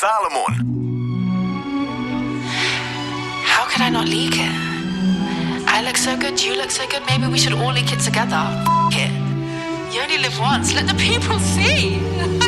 Salomon. How could I not leak it? I look so good, you look so good, maybe we should all leak it together. F*** it. You only live once, let the people see.